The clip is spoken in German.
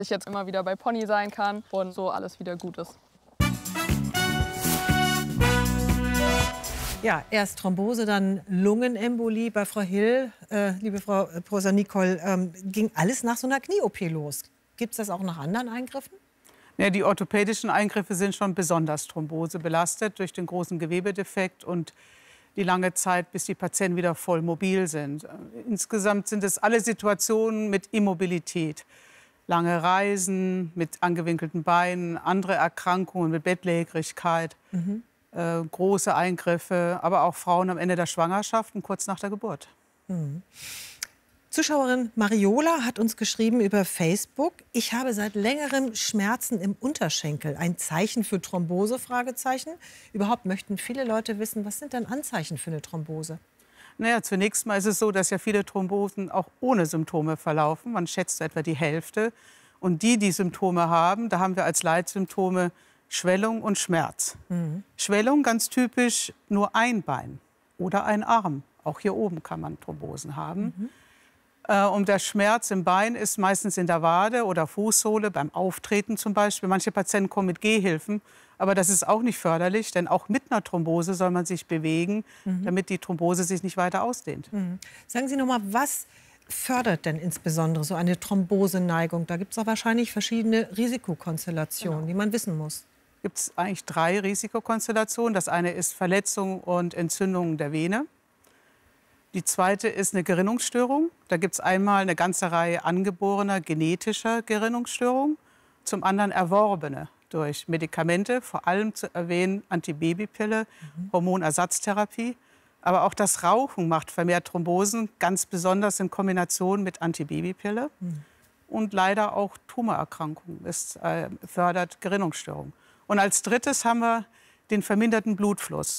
ich jetzt immer wieder bei Pony sein kann und so alles wieder gut ist. Ja, erst Thrombose, dann Lungenembolie. Bei Frau Hill, liebe Frau Professor Nicol, ging alles nach so einer Knie-OP los. Gibt es das auch nach anderen Eingriffen? Ja, die orthopädischen Eingriffe sind schon besonders thrombosebelastet durch den großen Gewebedefekt und die lange Zeit, bis die Patienten wieder voll mobil sind. Insgesamt sind es alle Situationen mit Immobilität. Lange Reisen mit angewinkelten Beinen, andere Erkrankungen mit Bettlägerigkeit. Große Eingriffe, aber auch Frauen am Ende der Schwangerschaft und kurz nach der Geburt. Zuschauerin Mariola hat uns geschrieben über Facebook: Ich habe seit längerem Schmerzen im Unterschenkel. Ein Zeichen für Thrombose? Fragezeichen. Überhaupt möchten viele Leute wissen, was sind denn Anzeichen für eine Thrombose? Naja, zunächst mal ist es so, dass ja viele Thrombosen auch ohne Symptome verlaufen. Man schätzt etwa die Hälfte. Und die Symptome haben, da haben wir als Leitsymptome Schwellung und Schmerz. Schwellung ganz typisch nur ein Bein oder ein Arm. Auch hier oben kann man Thrombosen haben. Und der Schmerz im Bein ist meistens in der Wade oder Fußsohle, beim Auftreten zum Beispiel. Manche Patienten kommen mit Gehhilfen, aber das ist auch nicht förderlich, denn auch mit einer Thrombose soll man sich bewegen, damit die Thrombose sich nicht weiter ausdehnt. Sagen Sie noch mal, was fördert denn insbesondere so eine Thromboseneigung? Da gibt es wahrscheinlich verschiedene Risikokonstellationen, die man wissen muss. Gibt es eigentlich 3 Risikokonstellationen. Das eine ist Verletzung und Entzündung der Vene. Die zweite ist eine Gerinnungsstörung. Da gibt es einmal eine ganze Reihe angeborener genetischer Gerinnungsstörungen, zum anderen erworbene durch Medikamente, vor allem zu erwähnen Antibabypille, Hormonersatztherapie. Aber auch das Rauchen macht vermehrt Thrombosen, ganz besonders in Kombination mit Antibabypille. Und leider auch Tumorerkrankungen. Es fördert Gerinnungsstörungen. Und als drittes haben wir den verminderten Blutfluss.